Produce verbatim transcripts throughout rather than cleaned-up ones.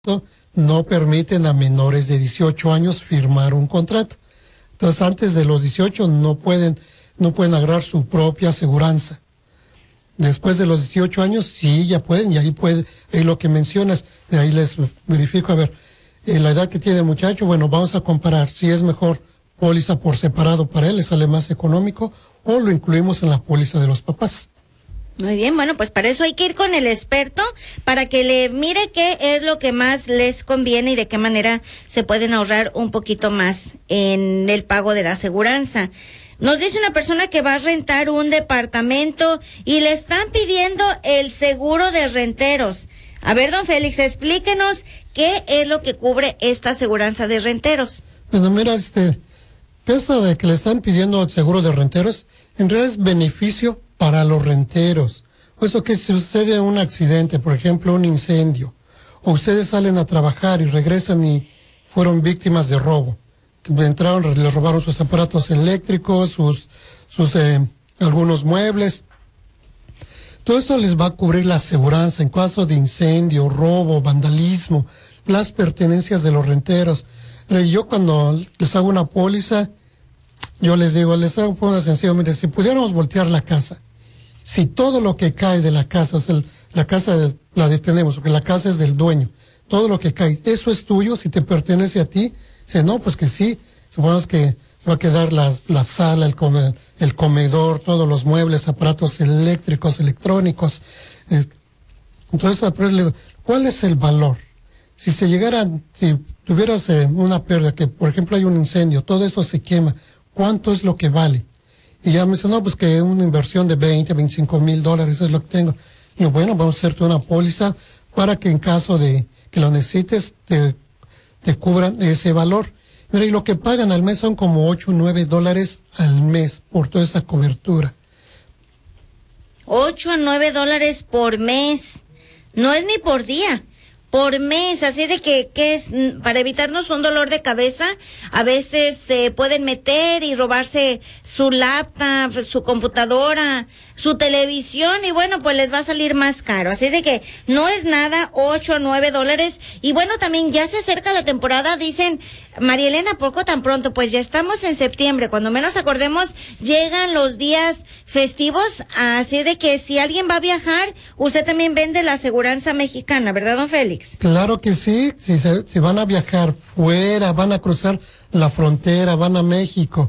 no permiten a menores de dieciocho años firmar un contrato. Entonces, antes de los dieciocho no pueden, no pueden agarrar su propia aseguranza. Después de los dieciocho años, sí, ya pueden, y ahí puede, ahí lo que mencionas, ahí les verifico, a ver, eh, la edad que tiene el muchacho, bueno, vamos a comparar si es mejor póliza por separado para él, le sale más económico, o lo incluimos en la póliza de los papás. Muy bien, bueno, pues para eso hay que ir con el experto, para que le mire qué es lo que más les conviene y de qué manera se pueden ahorrar un poquito más en el pago de la aseguranza. Nos dice una persona que va a rentar un departamento y le están pidiendo el seguro de renteros. A ver, don Félix, explíquenos qué es lo que cubre esta aseguranza de renteros. Bueno, mira, este, eso de que le están pidiendo el seguro de renteros, en realidad es beneficio para los renteros. O eso que si sucede un accidente, por ejemplo, un incendio, o ustedes salen a trabajar y regresan y fueron víctimas de robo, que entraron, les robaron sus aparatos eléctricos, sus, sus eh, algunos muebles. Todo esto les va a cubrir la aseguranza en caso de incendio, robo, vandalismo, las pertenencias de los renteros. Pero yo cuando les hago una póliza, yo les digo, les hago una sencilla, mire, si pudiéramos voltear la casa, si todo lo que cae de la casa, o sea, la casa de, la detenemos, porque la casa es del dueño, todo lo que cae, eso es tuyo, si te pertenece a ti. Dice, no, pues que sí, supongamos que va a quedar la, la sala, el, come, el comedor, todos los muebles, aparatos eléctricos, electrónicos. Eh, entonces, ¿cuál es el valor? Si se llegara, si tuvieras eh, una pérdida, que por ejemplo hay un incendio, todo eso se quema, ¿cuánto es lo que vale? Y ya me dice, no, pues que una inversión de veinte, veinticinco mil dólares es lo que tengo. Y yo, bueno, vamos a hacerte una póliza para que en caso de que lo necesites, te, te cubran ese valor. Mira, y lo que pagan al mes son como ocho o nueve dólares al mes por toda esa cobertura. ocho a nueve dólares por mes. No es ni por día, por mes. Así de que, que es, para evitarnos un dolor de cabeza, a veces se pueden meter y robarse su laptop, su computadora, su televisión, y bueno, pues les va a salir más caro. Así de que no es nada, ocho o nueve dólares. Y bueno, también ya se acerca la temporada, dicen, María Elena, poco tan pronto, pues ya estamos en septiembre, cuando menos acordemos, llegan los días festivos, así de que si alguien va a viajar, usted también vende la aseguranza mexicana, ¿verdad, don Félix? Claro que sí, si, se, si van a viajar fuera, van a cruzar la frontera, van a México,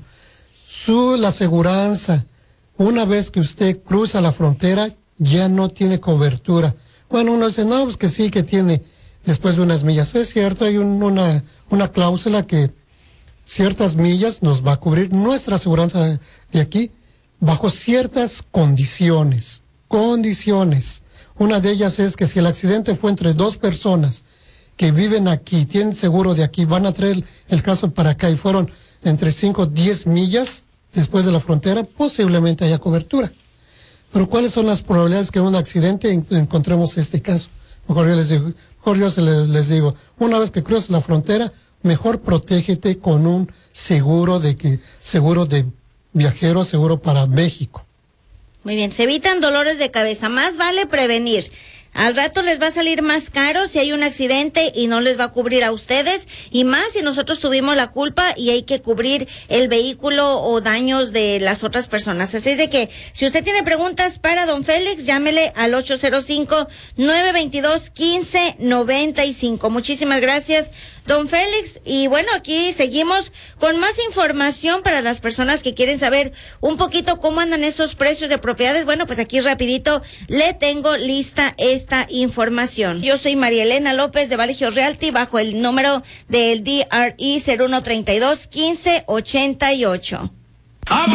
su, la aseguranza, una vez que usted cruza la frontera, ya no tiene cobertura. Bueno, uno dice, no, pues que sí, que tiene después de unas millas. Es cierto, hay un, una, una cláusula que ciertas millas nos va a cubrir nuestra aseguranza de, de aquí, bajo ciertas condiciones, condiciones. Una de ellas es que si el accidente fue entre dos personas que viven aquí, tienen seguro de aquí, van a traer el, el caso para acá y fueron entre cinco o diez millas después de la frontera, posiblemente haya cobertura. Pero ¿cuáles son las probabilidades que en un accidente en, encontremos este caso? Mejor yo les digo, mejor yo se les, les digo, una vez que cruces la frontera, mejor protégete con un seguro de que, seguro de viajero, seguro para México. Muy bien, se evitan dolores de cabeza, más vale prevenir. Al rato les va a salir más caro si hay un accidente y no les va a cubrir a ustedes, y más si nosotros tuvimos la culpa y hay que cubrir el vehículo o daños de las otras personas. Así es de que si usted tiene preguntas para don Félix, llámele al ocho cero cinco, nueve dos dos, uno cinco nueve cinco. Muchísimas gracias, don Félix. Y bueno, aquí seguimos con más información para las personas que quieren saber un poquito cómo andan estos precios de propiedades. Bueno, pues aquí rapidito le tengo lista esta esta información. Yo soy María Elena López de Vallegio Realty, bajo el número del D R I cero uno treinta y dos, quince ochenta y ocho.